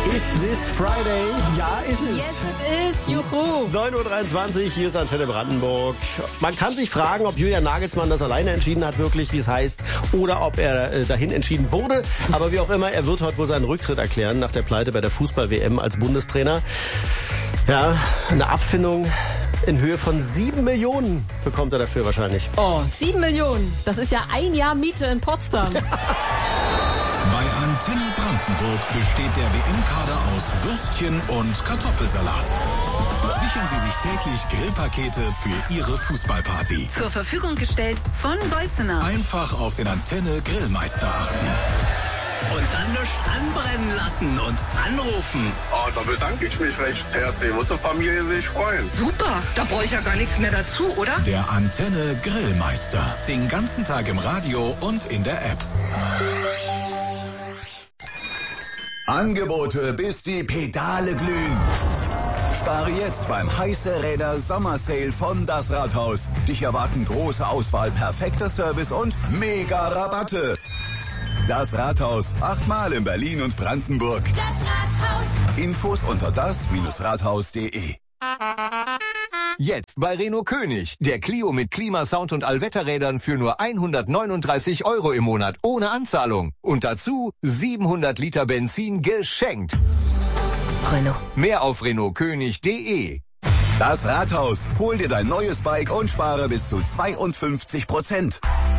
Is this Friday? Ja, ist es. Yes, it is. Juhu. 9.23 Uhr, hier ist Antenne Brandenburg. Man kann sich fragen, ob Julian Nagelsmann das alleine entschieden hat, wirklich, wie es heißt, oder ob er dahin entschieden wurde. Aber wie auch immer, er wird heute wohl seinen Rücktritt erklären nach der Pleite bei der Fußball-WM als Bundestrainer. Ja, eine Abfindung in Höhe von 7 Millionen bekommt er dafür wahrscheinlich. Oh, 7 Millionen. Das ist ja ein Jahr Miete in Potsdam. Bei Antenne Brandenburg besteht der WM-Kader aus Würstchen und Kartoffelsalat. Sichern Sie sich täglich Grillpakete für Ihre Fußballparty. Zur Verfügung gestellt von Bolzener. Einfach auf den Antenne Grillmeister achten. Und dann nicht anbrennen lassen und anrufen. Oh, da bedanke ich mich recht herzlich. Wird die Familie sich freuen. Super, da brauche ich ja gar nichts mehr dazu, oder? Der Antenne Grillmeister. Den ganzen Tag im Radio und in der App. Angebote, bis die Pedale glühen. Spare jetzt beim Heiße Räder Sommersale von Das Rathaus. Dich erwarten große Auswahl, perfekter Service und mega Rabatte. Das Rathaus, 8-mal in Berlin und Brandenburg. Das Rathaus. Infos unter das-rathaus.de. Jetzt bei Renault König. Der Clio mit Klimasound und Allwetterrädern für nur 139 € im Monat ohne Anzahlung. Und dazu 700 Liter Benzin geschenkt. Renault. Mehr auf renaultkönig.de. Das Rathaus. Hol dir dein neues Bike und spare bis zu 52%.